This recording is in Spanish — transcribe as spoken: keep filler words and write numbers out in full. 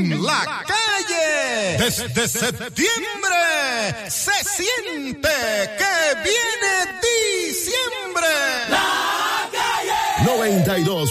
en la calle. Desde septiembre se siente que viene diciembre. La calle. noventa y dos